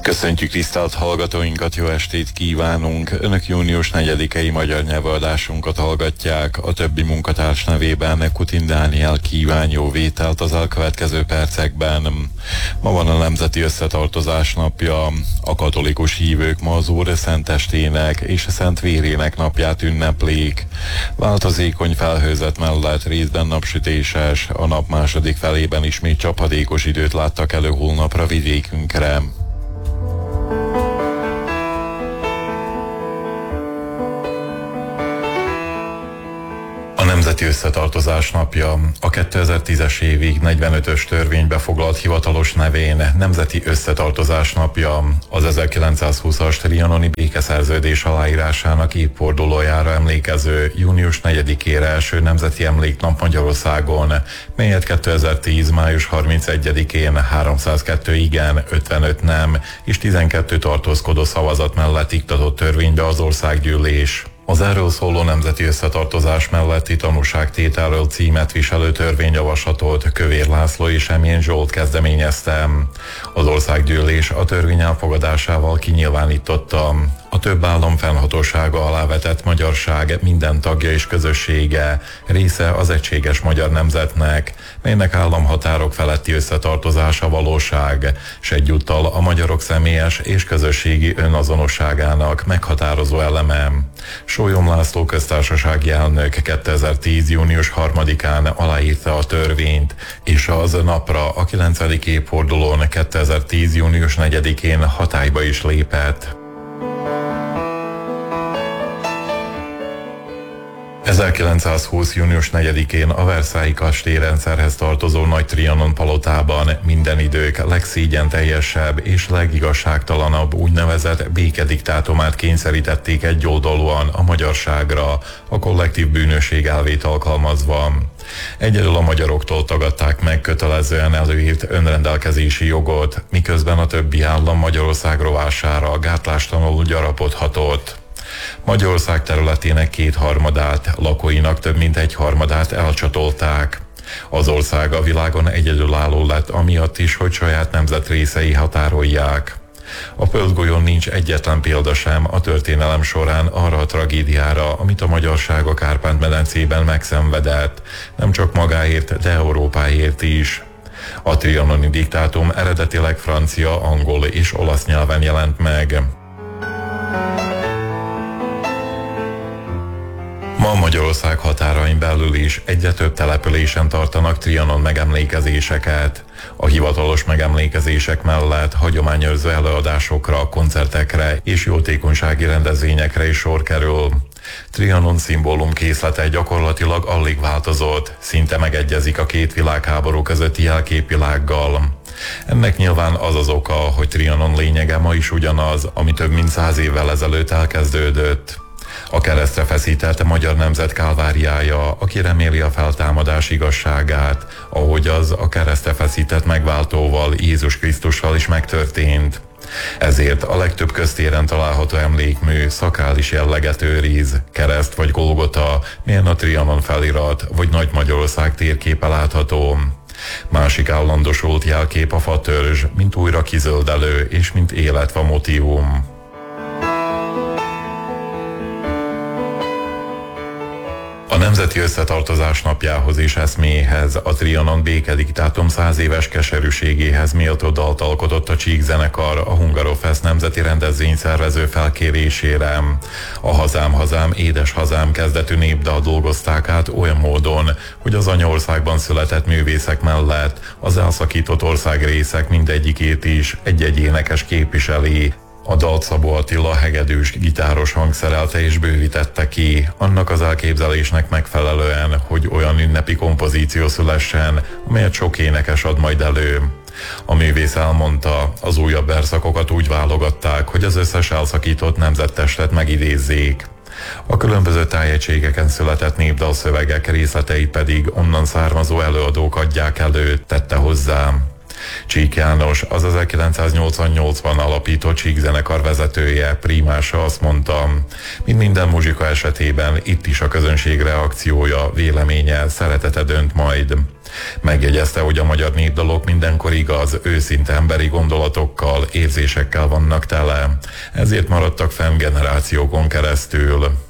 Köszöntjük tisztelt hallgatóinkat, jó estét kívánunk! Önök június 4-i magyar nyelvadásунkat hallgatják. A többi munkatárs nevében Kutin Dániel kíván jó vételt az elkövetkező percekben. Ma van a Nemzeti Összetartozás napja. A katolikus hívők ma az Úr Szentestének és a Szent Vérének napját ünneplik. Változékony felhőzet mellett részben napsütéses, a nap második felében ismét csapadékos időt láttak elő holnapra vidékünkre. A Nemzeti Összetartozás napja a 2010-es évig 45-ös törvénybe foglalt hivatalos nevén Nemzeti Összetartozás napja az 1920-as trianoni békeszerződés aláírásának évfordulójára emlékező június 4-ére első nemzeti emléknap Magyarországon, melyet 2010. május 31-én 302 igen, 55 nem és 12 tartózkodó szavazat mellett iktatott törvénybe az országgyűlés. Az erről szóló nemzeti összetartozás melletti tanúságtételről címet viselő törvényjavaslatot Kövér László és Semjén Zsolt kezdeményezte. Az országgyűlés a törvény elfogadásával kinyilvánította: a több állam fennhatósága alá vetett magyarság minden tagja és közössége része az egységes magyar nemzetnek, melynek államhatárok feletti összetartozása valóság, s egyúttal a magyarok személyes és közösségi önazonosságának meghatározó eleme. Sólyom László köztársasági elnök 2010. június 3-án aláírta a törvényt, és az napra a 9. évfordulón 2010. június 4-én hatályba is lépett. 1920. június 4-én a Versailles kastélyrendszerhez tartozó Nagy Trianon palotában minden idők legszégyenteljesebb és legigazságtalanabb úgynevezett békediktátumát kényszerítették egyoldalúan a magyarságra, a kollektív bűnösség elvét alkalmazva. Egyedül a magyaroktól tagadták meg kötelezően előírt önrendelkezési jogot, miközben a többi állam Magyarország rovására gátlástalanul gyarapodhatott. Magyarország területének 2/3, lakóinak több mint 1/3 elcsatolták. Az ország a világon egyedülálló lett amiatt is, hogy saját nemzetrészei határolják. A földgolyón nincs egyetlen példa sem a történelem során arra a tragédiára, amit a magyarság a Kárpát-medencében megszenvedett, nem csak magáért, de Európáért is. A trianoni diktátum eredetileg francia, angol és olasz nyelven jelent meg. Ma Magyarország határain belül is egyre több településen tartanak Trianon megemlékezéseket. A hivatalos megemlékezések mellett hagyományőrző előadásokra, koncertekre és jótékonysági rendezvényekre is sor kerül. Trianon szimbólum készlete gyakorlatilag alig változott, szinte megegyezik a két világháború közötti jelképvilággal. Ennek nyilván az az oka, hogy Trianon lényege ma is ugyanaz, ami több mint 100 évvel ezelőtt elkezdődött. A keresztre feszített magyar nemzet kálváriája, aki reméli a feltámadás igazságát, ahogy az a keresztre feszített megváltóval, Jézus Krisztussal is megtörtént. Ezért a legtöbb köztéren található emlékmű szakális jelleget őriz, kereszt vagy Golgota, milyen a Trianon felirat, vagy Nagy Magyarország térképe látható. Másik állandosult jelkép a fatörzs, mint újra kizöldelő és mint életva motívum. A Nemzeti Összetartozás napjához és eszméhez, a Trianon békediktátum 100 éves keserűségéhez méltó dalt alkotott a Csík zenekar a Hungarofest nemzeti rendezvényszervező felkérésére. A Hazám, hazám, édes hazám kezdetű népdal dolgozták át olyan módon, hogy az anyaországban született művészek mellett az elszakított országrészek mindegyikét is egy-egy énekes képviseli. A dalt Szabó Attila hegedűs, gitáros hangszerelte és bővítette ki, annak az elképzelésnek megfelelően, hogy olyan ünnepi kompozíció szülessen, amelyet sok énekes ad majd elő. A művész elmondta, az újabb verszakokat úgy válogatták, hogy az összes elszakított nemzettestet megidézzék. A különböző tájegységeken született népdalszövegek részleteit pedig onnan származó előadók adják elő, tette hozzá. Csík János, az 1988-ban alapított Csík zenekar vezetője, primása azt mondta, mint minden muzsika esetében, itt is a közönség reakciója, véleménye, szeretete dönt majd. Megjegyezte, hogy a magyar népdalok mindenkor igaz, őszinte emberi gondolatokkal, érzésekkel vannak tele, ezért maradtak fenn generációkon keresztül.